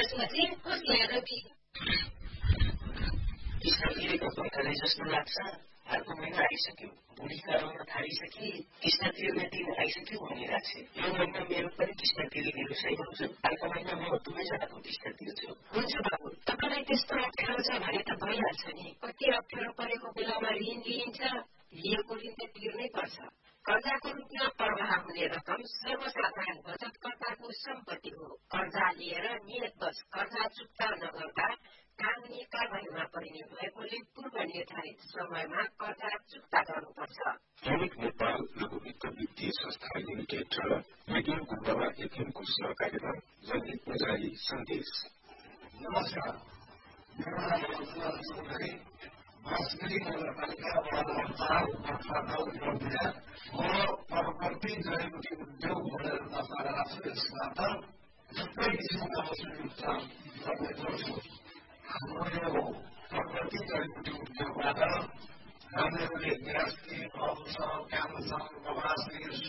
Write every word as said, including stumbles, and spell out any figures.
त्यसपछि कसले हेर्ने किस्ता तिरेको भर्खरै जस्तो लाग्छ अर्को महिना आइसक्यो बुढी कराउन थालिसके किस्ता तिर्ने दिन आइसक्यो भनिरहेको छ यो महिना मेरो पनि किस्ता तिरिदिनुहोस् है भन्छु अर्को महिना म दुवैजनाको किस्ता तिर्छु हुन्छ बाबु तपाईँलाई त्यस्तो अप्ठ्यारो छ भने त भइहाल्छ नि कति अप्ठ्यारो परेको बेलामा ऋण लिइन्छ लिएको ऋण त तिर्नै पर्छ कर्जाको रूपमा प्रवाह हुने रकम सर्वसाधारण बचतकर्ताको सम्पत्ति हो कर्जा लिएर नियतवश कर्जा चुक्ता नगर्दा कानुनी कारबाहीमा परिने भएकोले पूर्व निर्धारित समयमा कर्जा चुक्ता गर्नुपर्छ। श्रमिक नेपाल लघु वित्त वित्तीय संस्था लिमिटेड र मेडियम गुम्बामा एफएमको सहकार्यमा जनहितमा जारी सन्देश। नमस्कार, मेरो नाम रघुनाथ चौधरी, बाँसगढी नगरपालिका वार्ड नम्बर चार अठरा गाउँ बर्दिया। म प्रवर्ती जडीबुटी उद्योग भनेर दर्ता गराएको छु। यसबाट थुप्रै किसिमका वस्तु गर्ने गर्छु। हाम्रो यो प्रवर्ती जडीबुटी उद्योगबाट हामीहरूले ग्यास लिड, क्यान्सर, प्रवासी